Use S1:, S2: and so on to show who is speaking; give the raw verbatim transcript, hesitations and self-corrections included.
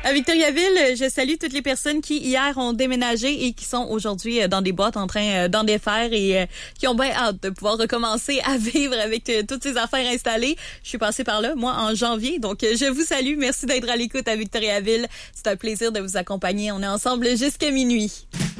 S1: À Victoriaville, je salue toutes les personnes qui, hier, ont déménagé et qui sont aujourd'hui dans des boîtes en train d'en défaire et euh, qui ont bien hâte de pouvoir recommencer à vivre avec euh, toutes ces affaires installées. Je suis passée par là, moi, en janvier. Donc, euh, je vous salue. Merci d'être à l'écoute à Victoriaville. C'est un plaisir de vous accompagner. On est ensemble jusqu'à minuit.